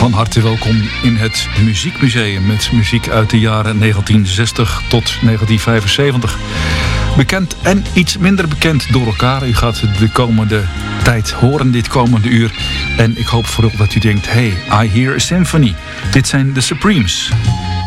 Van harte welkom in het Muziekmuseum met muziek uit de jaren 1960 tot 1975. Bekend en iets minder bekend door elkaar. U gaat de komende tijd horen, dit komende uur. En ik hoop vooral dat u denkt, hey, I hear a symphony. Dit zijn de Supremes.